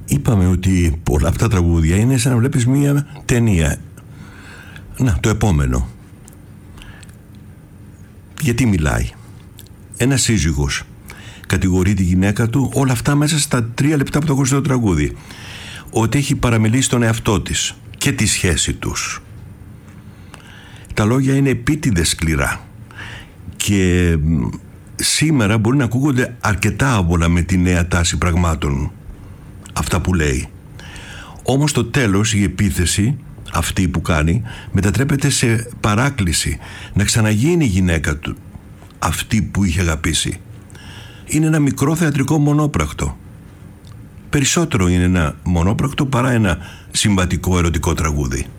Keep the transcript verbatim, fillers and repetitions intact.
Είπαμε ότι πολλά από τα τραγούδια είναι σαν να βλέπεις μία ταινία. Να, το επόμενο. Γιατί μιλάει? Ένας σύζυγος κατηγορεί τη γυναίκα του, όλα αυτά μέσα στα τρία λεπτά που το ακούσει το τραγούδι, ότι έχει παραμιλήσει τον εαυτό της και τη σχέση τους. Τα λόγια είναι επίτηδες σκληρά και σήμερα μπορεί να ακούγονται αρκετά άβολα με τη νέα τάση πραγμάτων αυτά που λέει. Όμως στο τέλος η επίθεση αυτή που κάνει μετατρέπεται σε παράκληση να ξαναγίνει η γυναίκα του αυτή που είχε αγαπήσει. Είναι ένα μικρό θεατρικό μονόπρακτο. Περισσότερο είναι ένα μονόπρακτο παρά ένα συμβατικό ερωτικό τραγούδι.